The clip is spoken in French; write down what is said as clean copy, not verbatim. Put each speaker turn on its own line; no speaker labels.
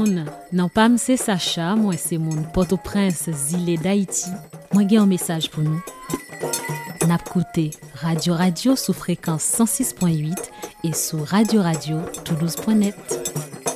Non pas c'est Sacha, moi c'est mon Port-au-Prince, Zile d'Haïti. Moi j'ai un message pour nous. N'a écouté Radio sous fréquence 106.8 et sur Radio Toulouse.net.